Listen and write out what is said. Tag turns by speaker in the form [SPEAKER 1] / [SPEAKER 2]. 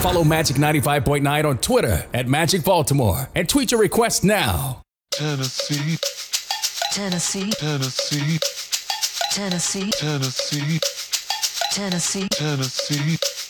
[SPEAKER 1] Follow Magic 95.9 on Twitter at Magic Baltimore and tweet your request now.
[SPEAKER 2] Tennessee,
[SPEAKER 3] Tennessee,
[SPEAKER 2] Tennessee,
[SPEAKER 3] Tennessee,
[SPEAKER 2] Tennessee,
[SPEAKER 3] Tennessee,
[SPEAKER 2] Tennessee.